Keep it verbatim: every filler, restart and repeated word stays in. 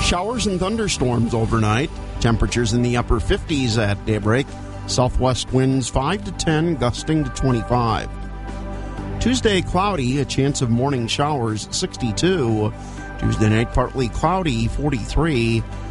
showers and thunderstorms overnight. Temperatures in the upper fifties at daybreak. Southwest winds five to ten, gusting to twenty-five. Tuesday, cloudy, a chance of morning showers, sixty-two. Tuesday night, partly cloudy, forty-three.